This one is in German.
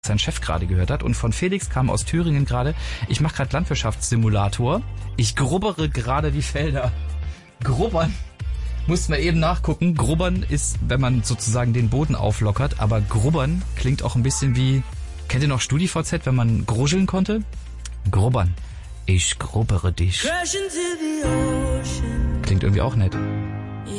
sein Chef gerade gehört hat. Und von Felix kam aus Thüringen gerade, ich mache gerade Landwirtschaftssimulator. Ich grubbere gerade die Felder. Grubbern? Muss man eben nachgucken. Grubbern ist, wenn man sozusagen den Boden auflockert, aber grubbern klingt auch ein bisschen wie, kennt ihr noch StudiVZ, wenn man gruscheln konnte? Grubbern. Ich grubbere dich. Klingt irgendwie auch nett.